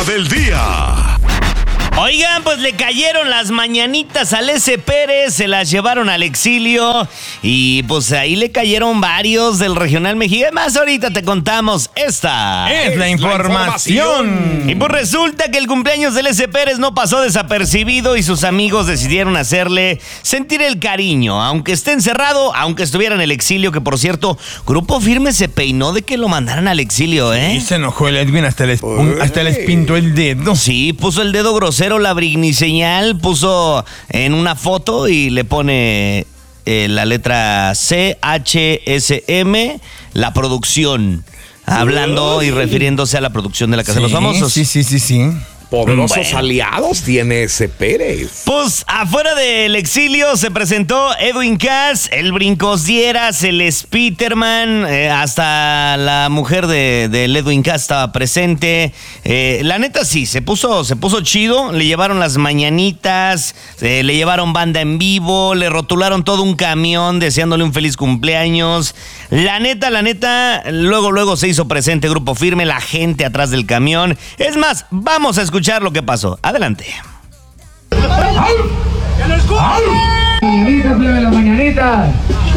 tema del día. Oigan, pues le cayeron las mañanitas al S. Pérez, se las llevaron al exilio y pues ahí le cayeron varios del regional mexicano. Más ahorita te contamos, esta es la información. Y pues resulta que el cumpleaños del S. Pérez no pasó desapercibido y sus amigos decidieron hacerle sentir el cariño, aunque esté encerrado, aunque estuviera en el exilio, que por cierto, Grupo Firme se peinó de que lo mandaran al exilio, ¿eh? Y se enojó el Edwin, hasta les pintó el dedo. Sí, puso el dedo grosero, la brigniseñal, puso en una foto y le pone la letra CHSM, la producción, hablando y refiriéndose a la producción de la Casa de los Famosos. Sí. Poderosos aliados tiene ese Pérez. Pues afuera del exilio se presentó Edwin Cass, el Brincos Dieras, el Spiderman, hasta la mujer del Edwin Cass estaba presente. La neta sí, se puso chido, le llevaron las mañanitas, le llevaron banda en vivo, le rotularon todo un camión deseándole un feliz cumpleaños. La neta, luego se hizo presente Grupo Firme, la gente atrás del camión. Es más, vamos a escuchar lo que pasó. Adelante. Mañanitas, plebe, las mañanitas.